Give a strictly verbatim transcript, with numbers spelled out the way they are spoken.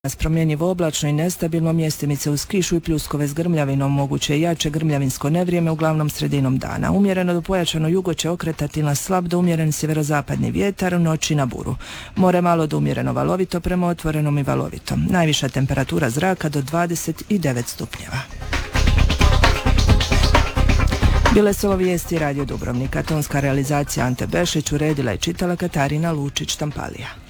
Promjenjivo oblačno i nestabilno, mjestimice uz kišu i pljuskove s grmljavinom, moguće jače grmljavinsko nevrijeme uglavnom sredinom dana. Umjereno do pojačano jugo će okretati na slab do umjeren sjeverozapadni vjetar, u noći na buru. More malo do umjereno valovito prema otvorenom i valovito. Najviša temperatura zraka do dvadeset devet stupnjeva. Bile su ovo vijesti Radio Dubrovnika. Tonska realizacija Ante Bešić, uredila i čitala Katarina Lučić-Tampalija.